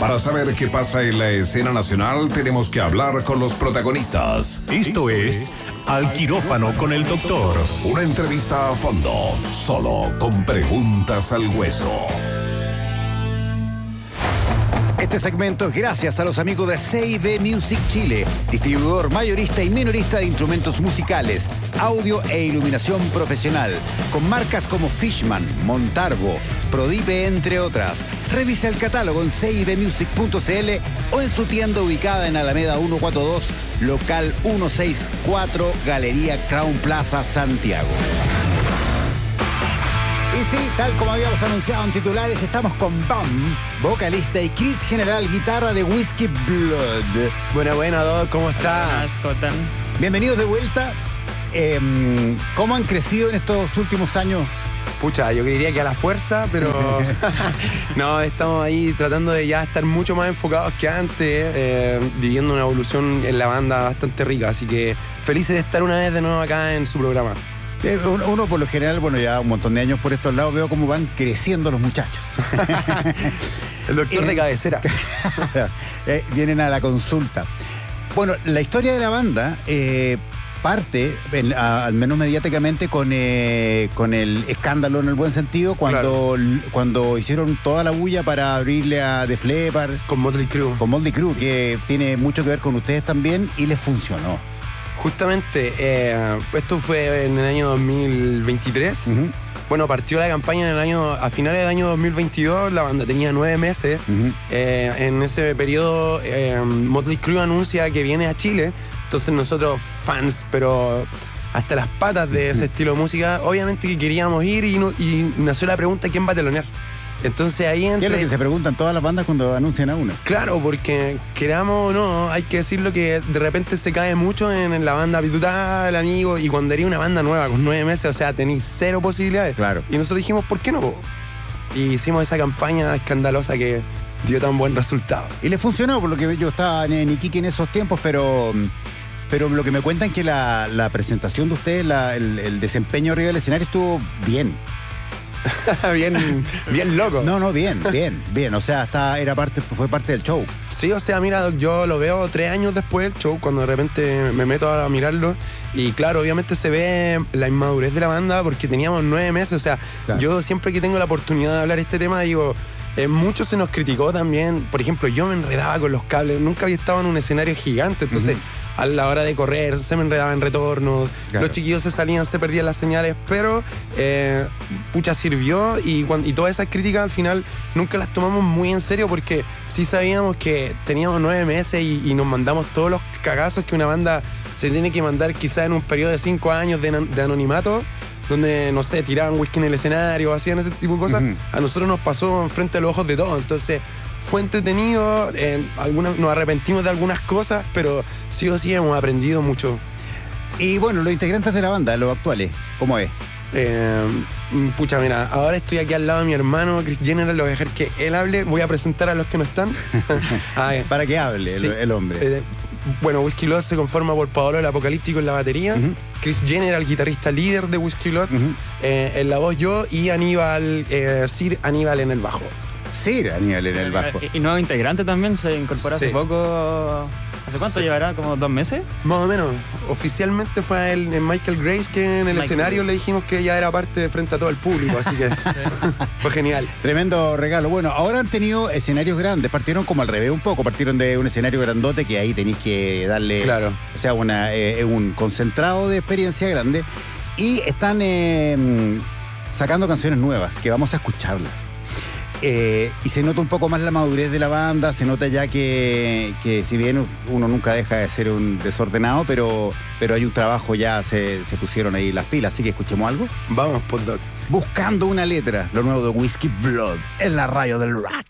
Para saber qué pasa en la escena nacional, tenemos que hablar con los protagonistas. Esto es Al Quirófano con el Doctor. Una entrevista a fondo, solo con preguntas al hueso. Este segmento es gracias a los amigos de C&B Music Chile, distribuidor mayorista y minorista de instrumentos musicales, audio e iluminación profesional, con marcas como Fishman, Montarbo, Prodipe, entre otras. Revisa el catálogo en cibmusic.cl o en su tienda ubicada en Alameda 142, local 164, Galería Crown Plaza, Santiago. Y sí, tal como habíamos anunciado en titulares, estamos con Bam, vocalista, y Chris General, guitarra de Whiskey Blood. Buena, Doc, ¿cómo está? Buenas, ¿cómo están? Bienvenidos de vuelta. ¿Cómo han crecido en estos últimos años? Pucha, yo diría que a la fuerza, pero no, estamos ahí tratando de ya estar mucho más enfocados que antes, viviendo una evolución en la banda bastante rica, así que felices de estar una vez de nuevo acá en su programa. Uno por lo general, bueno, ya un montón de años por estos lados, veo cómo van creciendo los muchachos. El doctor de cabecera. Vienen a la consulta. Bueno, la historia de la banda parte, al menos mediáticamente, con el escándalo en el buen sentido, cuando hicieron toda la bulla para abrirle a Def Leppard. Con Motley Crue, que tiene mucho que ver con ustedes también, y les funcionó. Justamente, esto fue en el año 2023. Uh-huh. Bueno, partió la campaña a finales del año 2022. La banda tenía 9 meses. Uh-huh. En ese periodo, Motley Crue anuncia que viene a Chile. Entonces nosotros, fans, pero hasta las patas de ese estilo de música, obviamente que queríamos ir y nació la pregunta: ¿quién va a telonear? Entonces ahí ¿Qué es lo que se preguntan todas las bandas cuando anuncian a una? Claro, porque queramos o no, hay que decirlo que de repente se cae mucho en la banda pitutada, el amigo, y cuando eres una banda nueva con 9 meses, o sea, tenéis 0 posibilidades. Claro. Y nosotros dijimos, ¿por qué no? Y hicimos esa campaña escandalosa que dio tan buen resultado. Y les funcionó, por lo que yo estaba en Iquique en esos tiempos, pero lo que me cuentan es que la presentación de ustedes, el desempeño arriba del escenario estuvo bien. bien loco. No, bien. O sea, fue parte del show. Sí, o sea, mira, yo lo veo 3 años después del show, cuando de repente me meto a mirarlo. Y claro, obviamente se ve la inmadurez de la banda, porque teníamos 9 meses. O sea, claro. Yo siempre que tengo la oportunidad de hablar este tema, digo, mucho se nos criticó también. Por ejemplo, yo me enredaba con los cables. Nunca había estado en un escenario gigante, entonces... Uh-huh. A la hora de correr, se me enredaba en retornos, claro. Los chiquillos se salían, se perdían las señales, pero pucha, sirvió, y todas esas críticas al final nunca las tomamos muy en serio, porque sí sabíamos que teníamos 9 meses y nos mandamos todos los cagazos que una banda se tiene que mandar quizás en un periodo de 5 años de anonimato, donde, no sé, tiraban whisky en el escenario, hacían ese tipo de cosas. Uh-huh. A nosotros nos pasó enfrente a los ojos de todos, entonces... Fue entretenido, nos arrepentimos de algunas cosas, pero sí o sí hemos aprendido mucho. Y bueno, los integrantes de la banda, los actuales, ¿cómo es? Pucha, mira, ahora estoy aquí al lado de mi hermano, Chris General, lo voy a dejar que él hable, voy a presentar a los que no están. Para que hable, sí. el hombre. Bueno, Whiskey Blood se conforma por Paolo el Apocalíptico en la batería, uh-huh. Chris General, guitarrista líder de Whiskey Blood, uh-huh. En la voz yo, y Sir Aníbal en el bajo. Sí, Aníbal en el bajo. Y nuevo integrante también, se incorporó hace poco. ¿Hace cuánto llevará? ¿Como 2 meses? Más o menos. Oficialmente fue el Michael Grace, que en el escenario le dijimos que ya era parte de frente a todo el público, así que fue genial. Tremendo regalo. Bueno, ahora han tenido escenarios grandes, partieron como al revés un poco, partieron de un escenario grandote que ahí tenéis que darle, claro. O sea, un concentrado de experiencia grande, y están sacando canciones nuevas, que vamos a escucharlas. Y se nota un poco más la madurez de la banda, se nota ya que si bien uno nunca deja de ser un desordenado, pero hay un trabajo, ya se pusieron ahí las pilas, así que escuchemos algo. Vamos, Pod Doc. Buscando una letra, lo nuevo de Whiskey Blood en la radio del rock.